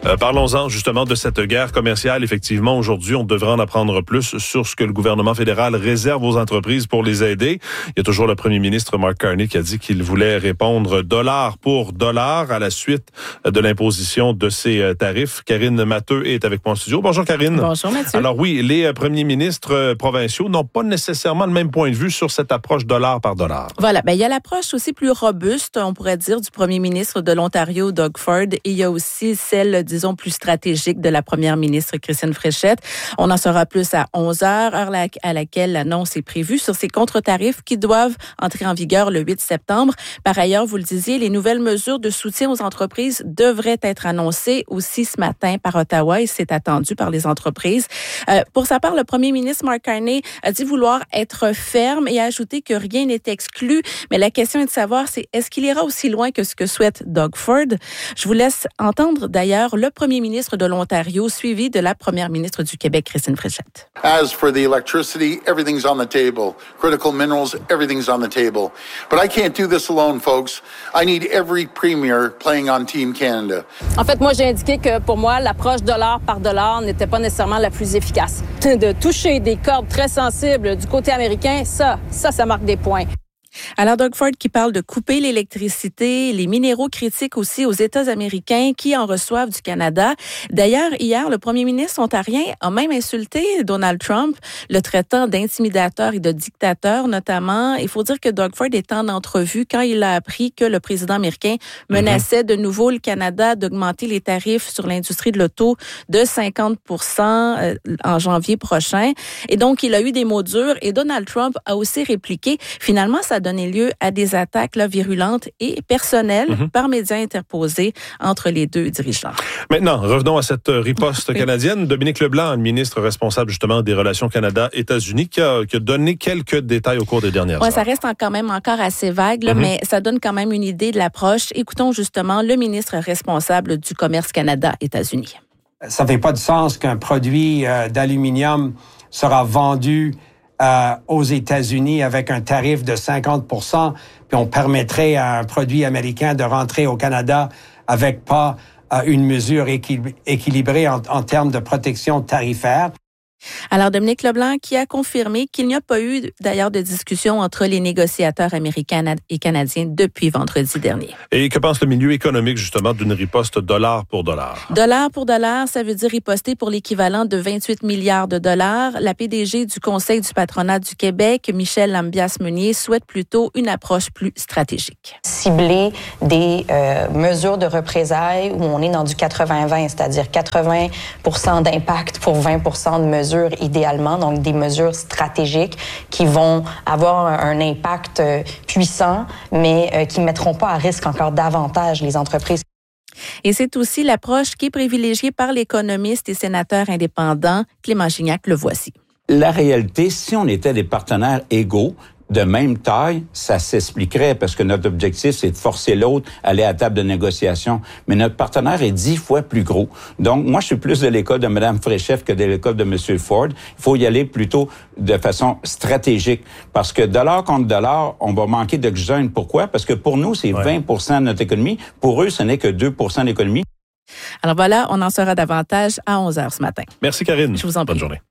Parlons-en justement de cette guerre commerciale. Effectivement, aujourd'hui, on devrait en apprendre plus sur ce que le gouvernement fédéral réserve aux entreprises pour les aider. Il y a toujours le premier ministre Mark Carney qui a dit qu'il voulait répondre dollar pour dollar à la suite de l'imposition de ces tarifs. Karine Matteux est avec moi en studio. Bonjour Karine. Bonjour Mathieu. Alors oui, les premiers ministres provinciaux n'ont pas nécessairement le même point de vue sur cette approche dollar par dollar. Voilà, il y a l'approche aussi plus robuste, on pourrait dire, du premier ministre de l'Ontario, Doug Ford, et il y a aussi celle, disons, plus stratégique de la première ministre, Christine Fréchette. On en saura plus à 11h, heure à laquelle l'annonce est prévue sur ces contre-tarifs qui doivent entrer en vigueur le 8 septembre. Par ailleurs, vous le disiez, les nouvelles mesures de soutien aux entreprises devraient être annoncées aussi ce matin par Ottawa et c'est attendu par les entreprises. Pour sa part, le premier ministre Mark Carney a dit vouloir être ferme et a ajouté que rien n'est exclu. Mais la question est de savoir, est-ce qu'il ira aussi loin que ce que souhaite Doug Ford? Je vous laisse entendre d'ailleurs le premier ministre de l'Ontario, suivi de la première ministre du Québec, Christine Fréchette. As for the electricity, everything's on the table. Critical minerals, everything's on the table. But I can't do this alone, folks. I need every premier playing on Team Canada. En fait, moi, j'ai indiqué que pour moi, l'approche dollar par dollar n'était pas nécessairement la plus efficace. De toucher des cordes très sensibles du côté américain, ça marque des points. Alors, Doug Ford qui parle de couper l'électricité, les minéraux critiques aussi aux États américains qui en reçoivent du Canada. D'ailleurs, hier, le premier ministre ontarien a même insulté Donald Trump, le traitant d'intimidateur et de dictateur notamment. Il faut dire que Doug Ford est en entrevue quand il a appris que le président américain menaçait de nouveau le Canada d'augmenter les tarifs sur l'industrie de l'auto de 50% en janvier prochain. Et donc, il a eu des mots durs et Donald Trump a aussi répliqué. Finalement, ça a donné lieu à des attaques virulentes et personnelles par médias interposés entre les deux dirigeants. Maintenant, revenons à cette riposte canadienne. Dominique Leblanc, le ministre responsable justement des relations Canada-États-Unis, qui a donné quelques détails au cours des dernières heures. Ça reste quand même encore assez vague, là, mais ça donne quand même une idée de l'approche. Écoutons justement le ministre responsable du commerce Canada-États-Unis. Ça ne fait pas de sens qu'un produit d'aluminium sera vendu aux États-Unis avec un tarif de 50%, puis on permettrait à un produit américain de rentrer au Canada avec pas une mesure équilibrée en termes de protection tarifaire. Alors, Dominique Leblanc qui a confirmé qu'il n'y a pas eu d'ailleurs de discussion entre les négociateurs américains et canadiens depuis vendredi dernier. Et que pense le milieu économique justement d'une riposte dollar pour dollar? Dollar pour dollar, ça veut dire riposter pour l'équivalent de 28 milliards de dollars. La PDG du Conseil du patronat du Québec, Michèle Lambias-Meunier, souhaite plutôt une approche plus stratégique. Cibler des mesures de représailles où on est dans du 80-20, c'est-à-dire 80% d'impact pour 20% de mesures idéalement, donc des mesures stratégiques qui vont avoir un impact puissant, mais qui ne mettront pas à risque encore davantage les entreprises. Et c'est aussi l'approche qui est privilégiée par l'économiste et sénateur indépendant Clément Gignac. Le voici. La réalité, si on était des partenaires égaux, de même taille, ça s'expliquerait parce que notre objectif, c'est de forcer l'autre à aller à la table de négociation. Mais notre partenaire est 10 fois plus gros. Donc, moi, je suis plus de l'école de Mme Fréchette que de l'école de M. Ford. Il faut y aller plutôt de façon stratégique parce que dollar contre dollar, on va manquer d'oxygène. Pourquoi? Parce que pour nous, c'est 20% de notre économie. Pour eux, ce n'est que 2% de l'économie. Alors voilà, on en saura davantage à 11h ce matin. Merci Karine. Je vous en prie. Bonne journée.